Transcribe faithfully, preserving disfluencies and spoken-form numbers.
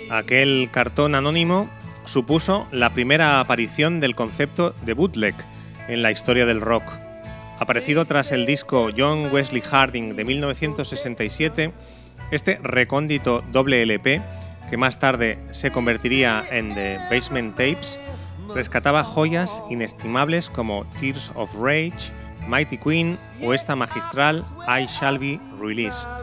Aquel cartón anónimo supuso la primera aparición del concepto de bootleg en la historia del rock. Aparecido tras el disco John Wesley Harding de mil novecientos sesenta y siete, este recóndito doble L P, que más tarde se convertiría en The Basement Tapes, rescataba joyas inestimables como Tears of Rage, Mighty Queen o esta magistral I Shall Be Released.